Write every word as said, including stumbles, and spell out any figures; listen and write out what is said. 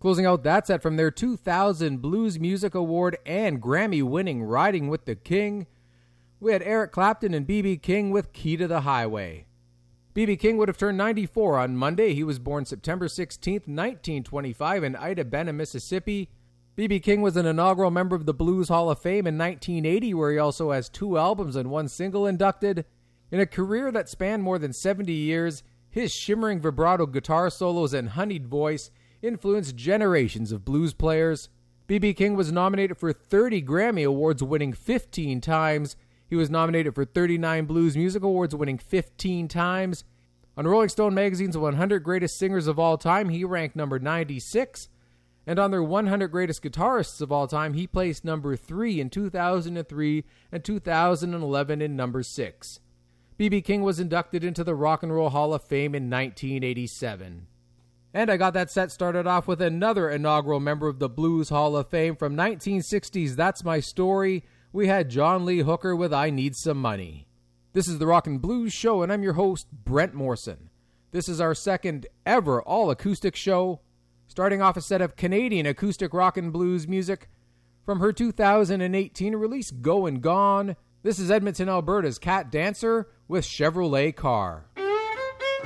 Closing out that set from their two thousand Blues Music Award and Grammy-winning Riding with the King, we had Eric Clapton and B B King with Key to the Highway. B B King would have turned ninety-four on Monday. He was born September sixteenth, nineteen twenty-five in Ida Bena, Mississippi. B B King was an inaugural member of the Blues Hall of Fame in nineteen eighty, where he also has two albums and one single inducted. In a career that spanned more than seventy years, his shimmering vibrato guitar solos and honeyed voice influenced generations of blues players. B B King was nominated for thirty Grammy Awards, winning fifteen times. He was nominated for thirty-nine Blues Music Awards, winning fifteen times. On Rolling Stone magazine's one hundred Greatest Singers of All Time, he ranked number ninety-six. And on their one hundred Greatest Guitarists of All Time, he placed number three in two thousand three and two thousand eleven in number six. B B King was inducted into the Rock and Roll Hall of Fame in nineteen eighty-seven. And I got that set started off with another inaugural member of the Blues Hall of Fame from nineteen sixties That's My Story. We had John Lee Hooker with I Need Some Money. This is the Rock and Blues Show, and I'm your host, Brent Morrison. This is our second ever all-acoustic show, starting off a set of Canadian acoustic rock and blues music from her two thousand eighteen release, Goin' Gone. This is Edmonton, Alberta's Cat Dancer with Chevrolet Car.